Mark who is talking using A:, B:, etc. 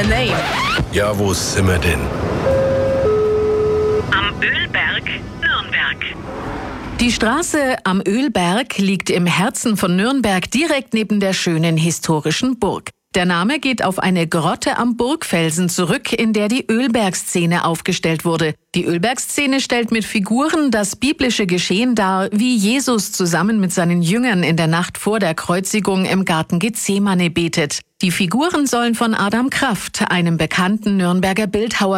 A: Name?
B: Ja, wo sind wir denn?
C: Am Ölberg, Nürnberg.
A: Die Straße Am Ölberg liegt im Herzen von Nürnberg, direkt neben der schönen historischen Burg. Der Name geht auf eine Grotte am Burgfelsen zurück, in der die Ölbergszene aufgestellt wurde. Die Ölbergszene stellt mit Figuren das biblische Geschehen dar, wie Jesus zusammen mit seinen Jüngern in der Nacht vor der Kreuzigung im Garten Gethsemane betet. Die Figuren sollen von Adam Kraft, einem bekannten Nürnberger Bildhauer,